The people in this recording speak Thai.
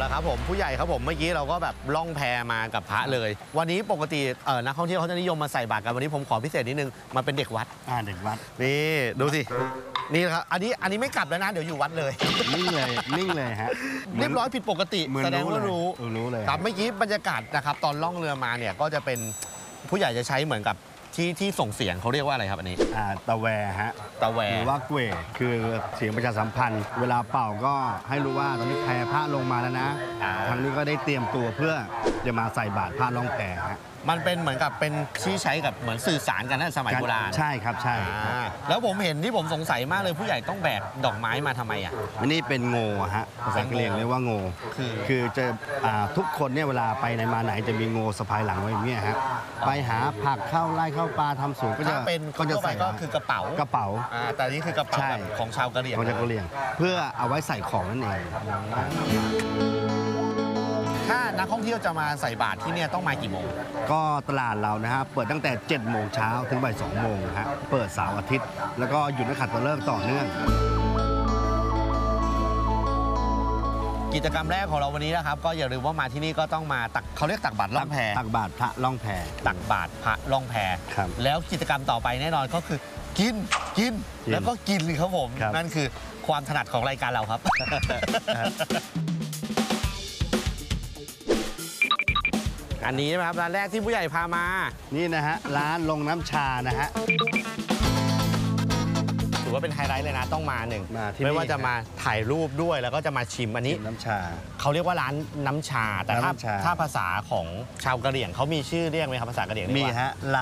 ละครับผมผู้ใหญ่ครับผมเมื่อกี้เราก็แบบล่องแพมากับพระเลยวันนี้ปกตินักท่องเที่ยวเขาจะนิยมมาใส่บาตรกันวันนี้ผมขอพิเศษนิดนึงมาเป็นเด็กวัดเด็กวัดนี่ดูสินี่ครับอันนี้ไม่กลับแล้วนะเดี๋ยวอยู่วัดเลยนิ่งเลยฮะเรียบร้อยผิดปกติแสดงว่ารู้เลยครับเมื่อกี้บรรยากาศนะครับตอนล่องเรือมาเนี่ยก็จะเป็นผู้ใหญ่จะใช้เหมือนกับที่ส่งเสียงเขาเรียกว่าอะไรครับอันนี้ตะแวฮะตะแวหรือว่าเกวคือเสียงประชาสัมพันธ์เวลาเป่าก็ให้รู้ว่าตอนนี้แพพระลงมาแล้วนะทางนี้ก็ได้เตรียมตัวเพื่อจะมาใส่บาตรพระล่องแพฮะมันเป็นเหมือนกับเป็นที่ใช้กับเหมือนสื่อสารกันในสมัยโบราณใช่ครับใช่แล้วผมเห็นที่ผมสงสัยมากเลยผู้ใหญ่ต้องแบกดอกไม้มาทำไมอันนี้เป็นโงฮะภาษากะเหรี่ยงเรียกว่าโงคือจะทุกคนเนี่ยเวลาไปไหนมาไหนจะมีโงสะพายหลังไว้อย่างเงี้ยฮะไปหาผักเข้าไร่เข้าปลาทำสวนก็จะใส่ก็คือกระเป๋าแต่นี่คือกระเป๋าของชาวกะเหรี่ยงเพื่อเอาไว้ใส่ของนั่นเองถ้านักท่องเที่ยวจะมาใส่บาตรที่เนี่ยต้องมากี่โมงก็ตลาดเรานะฮะเปิดตั้งแต่7 โมงเช้าถึงบ่าย2 โมงฮะเปิดเสาร์อาทิตย์แล้วก็หยุดนักขัตฤกษ์ต่อเนื่องกิจกรรมแรกของเราวันนี้นะครับก็อย่าลืมว่ามาที่นี่ก็ต้องมาเขาเรียกตักบาตรล่องแพตักบาตรพระล่องแพตักบาตรพระล่องแพแล้วกิจกรรมต่อไปแน่นอนก็คือกินแล้วก็กินเลยครับผมนั่นคือความถนัดของรายการเราครับอันนี้นะครับร้านแรกที่ผู้ใหญ่พามานี่นะฮะร้านลงน้ำชานะฮะถือว่าเป็นไฮไลท์เลยนะต้องมาหนึ่งไม่ว่าจะมาถ่ายรูปด้วยแล้วก็จะมาชิมอันนี้น้ำชาเขาเรียกว่าร้านน้ำชาแต่ถ้าภาษาของชาวกะเหรี่ยงเขามีชื่อเรียกไหมครับภาษากะเหรี่ยงมีฮะ